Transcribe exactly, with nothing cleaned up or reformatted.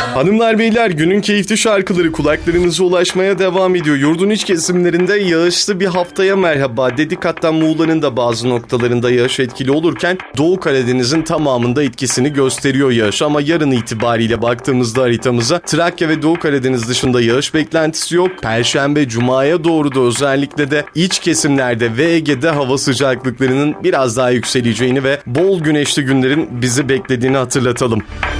Hanımlar beyler, günün keyifli şarkıları kulaklarınıza ulaşmaya devam ediyor. Yurdun iç kesimlerinde yağışlı bir haftaya merhaba dedik. Hatta Muğla'nın da bazı noktalarında yağış etkili olurken Doğu Karadeniz'in tamamında etkisini gösteriyor yağış. Ama yarın itibariyle baktığımızda haritamıza Trakya ve Doğu Karadeniz dışında yağış beklentisi yok. Perşembe, Cuma'ya doğru da özellikle de iç kesimlerde ve Ege'de hava sıcaklıklarının biraz daha yükseleceğini ve bol güneşli günlerin bizi beklediğini hatırlatalım.